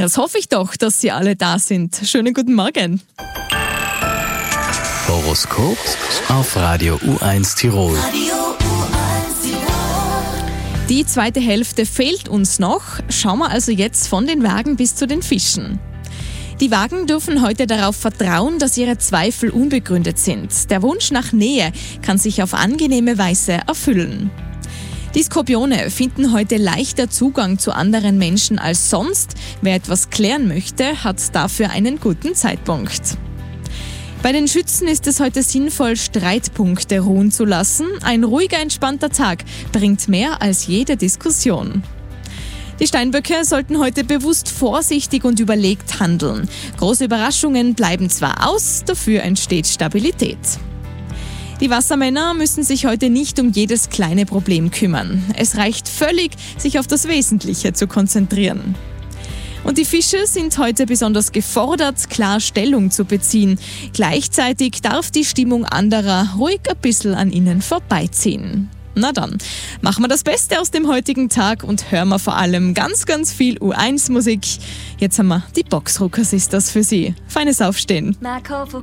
Das hoffe ich doch, dass Sie alle da sind. Schönen guten Morgen. Horoskop auf Radio U1 Tirol. Die zweite Hälfte fehlt uns noch. Schauen wir also jetzt von den Wagen bis zu den Fischen. Die Wagen dürfen heute darauf vertrauen, dass ihre Zweifel unbegründet sind. Der Wunsch nach Nähe kann sich auf angenehme Weise erfüllen. Die Skorpione finden heute leichter Zugang zu anderen Menschen als sonst. Wer etwas klären möchte, hat dafür einen guten Zeitpunkt. Bei den Schützen ist es heute sinnvoll, Streitpunkte ruhen zu lassen. Ein ruhiger, entspannter Tag bringt mehr als jede Diskussion. Die Steinböcke sollten heute bewusst vorsichtig und überlegt handeln. Große Überraschungen bleiben zwar aus, dafür entsteht Stabilität. Die Wassermänner müssen sich heute nicht um jedes kleine Problem kümmern. Es reicht völlig, sich auf das Wesentliche zu konzentrieren. Und die Fische sind heute besonders gefordert, klar Stellung zu beziehen. Gleichzeitig darf die Stimmung anderer ruhig ein bisschen an ihnen vorbeiziehen. Na dann, machen wir das Beste aus dem heutigen Tag und hören wir vor allem ganz, ganz viel U1-Musik. Jetzt haben wir die Boxrucker Sisters für Sie. Feines Aufstehen. Marco